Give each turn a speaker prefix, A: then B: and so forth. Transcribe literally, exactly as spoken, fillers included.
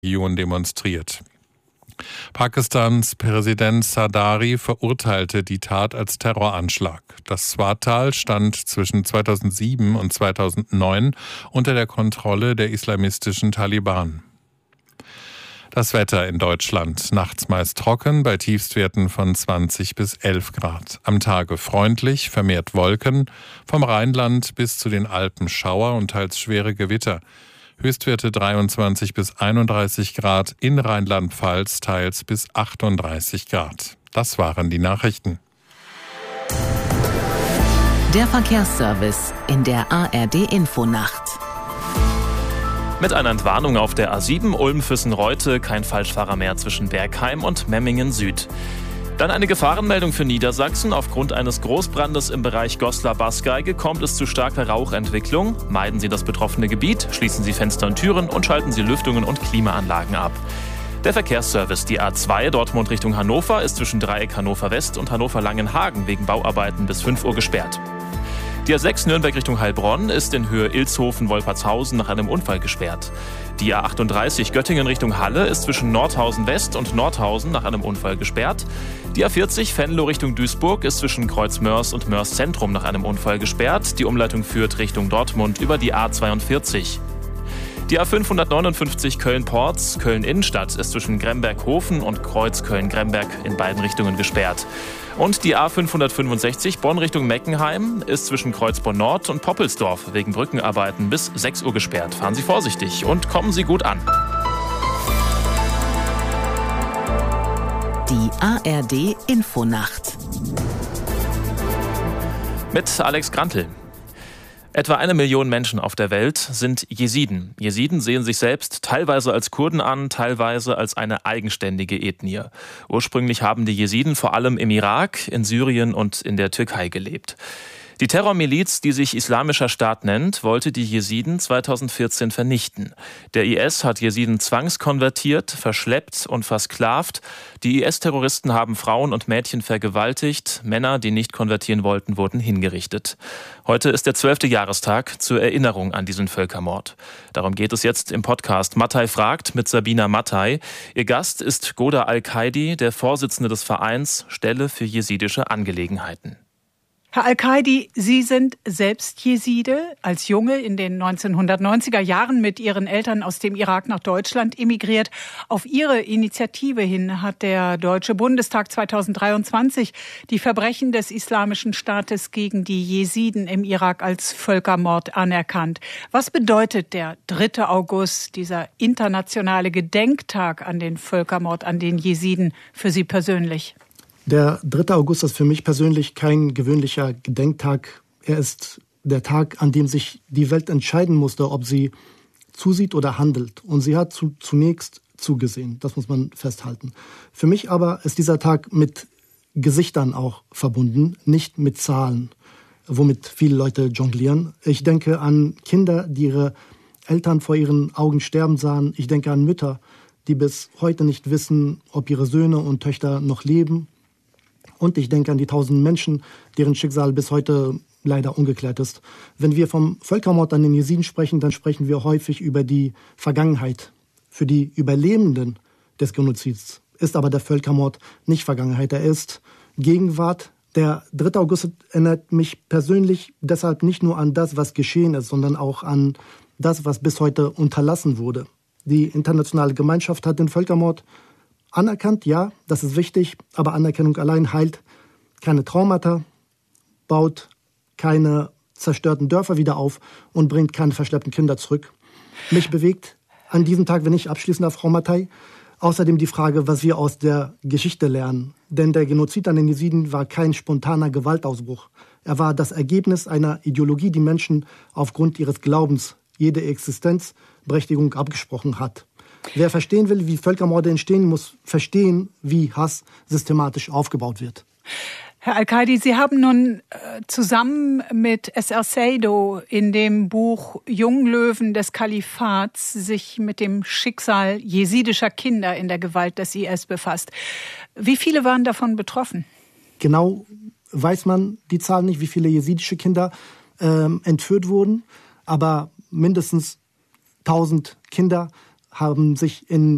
A: Region demonstriert. Pakistans Präsident Zardari verurteilte die Tat als Terroranschlag. Das Swat-Tal stand zwischen zweitausendsieben und zweitausendneun unter der Kontrolle der islamistischen Taliban. Das Wetter in Deutschland. Nachts meist trocken, bei Tiefstwerten von zwanzig bis elf Grad. Am Tage freundlich, vermehrt Wolken. Vom Rheinland bis zu den Alpen Schauer und teils schwere Gewitter. Höchstwerte dreiundzwanzig bis einunddreißig Grad, in Rheinland-Pfalz teils bis achtunddreißig Grad. Das waren die Nachrichten.
B: Der Verkehrsservice in der A R D-Infonacht.
C: Mit einer Entwarnung auf der A sieben Ulm-Füssen-Reute, kein Falschfahrer mehr zwischen Bergheim und Memmingen Süd. Dann eine Gefahrenmeldung für Niedersachsen. Aufgrund eines Großbrandes im Bereich Goslar-Basgeige kommt es zu starker Rauchentwicklung. Meiden Sie das betroffene Gebiet, schließen Sie Fenster und Türen und schalten Sie Lüftungen und Klimaanlagen ab. Der Verkehrsservice, die A zwei Dortmund Richtung Hannover, ist zwischen Dreieck Hannover West und Hannover Langenhagen wegen Bauarbeiten bis fünf Uhr gesperrt. Die A sechs Nürnberg Richtung Heilbronn ist in Höhe Ilshofen-Wolpertshausen nach einem Unfall gesperrt. Die A achtunddreißig Göttingen Richtung Halle ist zwischen Nordhausen West und Nordhausen nach einem Unfall gesperrt. Die A vierzig Venlo Richtung Duisburg ist zwischen Kreuz-Mörs und Mörs Zentrum nach einem Unfall gesperrt. Die Umleitung führt Richtung Dortmund über die A zweiundvierzig. Die A fünfhundertneunundfünfzig Köln-Porz, Köln-Innenstadt ist zwischen Gremberg-Hofen und Kreuz Köln-Gremberg in beiden Richtungen gesperrt. Und die A fünfhundertfünfundsechzig Bonn Richtung Meckenheim ist zwischen Kreuzborn-Nord und Poppelsdorf wegen Brückenarbeiten bis sechs Uhr gesperrt. Fahren Sie vorsichtig und kommen Sie gut an.
B: Die A R D-Infonacht.
C: Mit Alex Grantl. Etwa eine Million Menschen auf der Welt sind Jesiden. Jesiden sehen sich selbst teilweise als Kurden an, teilweise als eine eigenständige Ethnie. Ursprünglich haben die Jesiden vor allem im Irak, in Syrien und in der Türkei gelebt. Die Terrormiliz, die sich Islamischer Staat nennt, wollte die Jesiden zweitausendvierzehn vernichten. Der I S hat Jesiden zwangskonvertiert, verschleppt und versklavt. Die I S-Terroristen haben Frauen und Mädchen vergewaltigt. Männer, die nicht konvertieren wollten, wurden hingerichtet. Heute ist der zwölfte Jahrestag zur Erinnerung an diesen Völkermord. Darum geht es jetzt im Podcast Mattei fragt mit Sabina Mattei. Ihr Gast ist Goda Al-Kaidi, der Vorsitzende des Vereins Stelle für jesidische Angelegenheiten.
D: Herr Al-Kaidi, Sie sind selbst Jeside, als Junge in den neunzehnhundertneunziger Jahren mit Ihren Eltern aus dem Irak nach Deutschland emigriert. Auf Ihre Initiative hin hat der Deutsche Bundestag zweitausenddreiundzwanzig die Verbrechen des Islamischen Staates gegen die Jesiden im Irak als Völkermord anerkannt. Was bedeutet der dritte August, dieser internationale Gedenktag an den Völkermord an den Jesiden für Sie persönlich?
E: Der dritte August ist für mich persönlich kein gewöhnlicher Gedenktag. Er ist der Tag, an dem sich die Welt entscheiden musste, ob sie zusieht oder handelt. Und sie hat zu, zunächst zugesehen. Das muss man festhalten. Für mich aber ist dieser Tag mit Gesichtern auch verbunden, nicht mit Zahlen, womit viele Leute jonglieren. Ich denke an Kinder, die ihre Eltern vor ihren Augen sterben sahen. Ich denke an Mütter, die bis heute nicht wissen, ob ihre Söhne und Töchter noch leben. Und ich denke an die tausenden Menschen, deren Schicksal bis heute leider ungeklärt ist. Wenn wir vom Völkermord an den Jesiden sprechen, dann sprechen wir häufig über die Vergangenheit. Für die Überlebenden des Genozids ist aber der Völkermord nicht Vergangenheit, er ist Gegenwart. Der dritte August erinnert mich persönlich deshalb nicht nur an das, was geschehen ist, sondern auch an das, was bis heute unterlassen wurde. Die internationale Gemeinschaft hat den Völkermord anerkannt, ja, das ist wichtig, aber Anerkennung allein heilt keine Traumata, baut keine zerstörten Dörfer wieder auf und bringt keine verschleppten Kinder zurück. Mich bewegt an diesem Tag, wenn ich abschließen darf, Frau Mattei, außerdem die Frage, was wir aus der Geschichte lernen. Denn der Genozid an den Jesiden war kein spontaner Gewaltausbruch. Er war das Ergebnis einer Ideologie, die Menschen aufgrund ihres Glaubens jede Existenzberechtigung abgesprochen hat. Wer verstehen will, wie Völkermorde entstehen, muss verstehen, wie Hass systematisch aufgebaut wird.
D: Herr Al-Kaidi, Sie haben nun äh, zusammen mit Eser Seydo in dem Buch Junglöwen des Kalifats sich mit dem Schicksal jesidischer Kinder in der Gewalt des I S befasst. Wie viele waren davon betroffen?
E: Genau weiß man die Zahl nicht, wie viele jesidische Kinder ähm, entführt wurden, aber mindestens tausend Kinder haben sich in